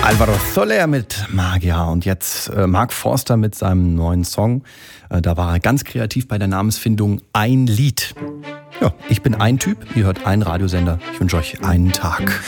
Alvaro Soler mit Magia und jetzt Mark Forster mit seinem neuen Song. Da war er ganz kreativ bei der Namensfindung Ein Lied. Ja, ich bin ein Typ, ihr hört einen Radiosender. Ich wünsche euch einen Tag.